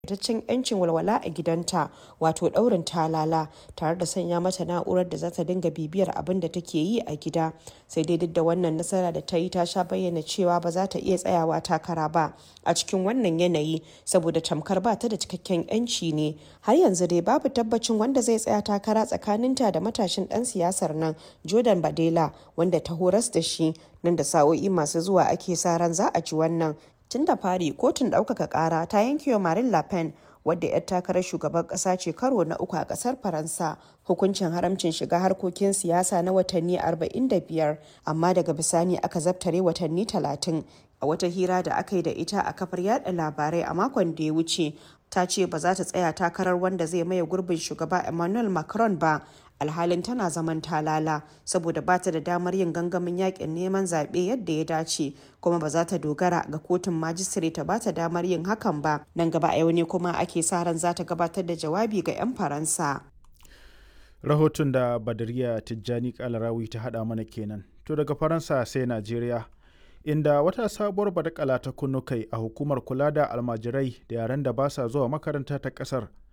taccen 'yancin walwala a gidanta wato ɗaurin talala tare da sanya mata na'urar da za ta dinga bibiyar abin da take yi a gida. Sai dai duk da wannan nasara da ta yi ta sha bayyana cewa ba za ta iya tsayawa takara ba a cikin wannan yanayi saboda tamkar ba ta da cikakken 'yanci ne. Har yanzu dai babu tabbacin wanda zai tsaya takara tsakaninta da matashin ɗan siyasar nan Jordan Bardella wanda ta horas da shi. Nan da sa'o'i masu zuwa ake sa ran za a ji wannan. Tun da fari kotun ɗaukaka ƙara ta yanke wa Marine Le Pen wadda 'yar takarar shugaban ƙasa ce karo na uku a ƙasar Faransa hukuncin haramcin shiga harkokin siyasa na watanni 45 amma daga bisani aka zabtare watanni 30. A wata hira da aka yi da ita a kafar yada labarai a makon da ya wuce ta ce ba za ta tsaya takarar wanda zai maye gurbin shugaba Emmanuel Macron ba alhalin tana zaman talala saboda ba ta da damar yin gangamin yakin neman zaɓe yadda ya dace kuma ba za ta dogara ga kotun majistare ta ba ta damar yin hakan ba. Nan gaba a yau ne kuma ake sa ran za ta gabatar da jawabi ga 'yan Faransa. Rahoton da Badariya Tijjani Kalarawi ta haɗa mana kenan. To daga Faransa sai Najeriya, inda wata sabuwar badakala ta kunnu kai a hukumar kula da almajirai da yaran da ba sa zuwa makaranta ta ƙasar.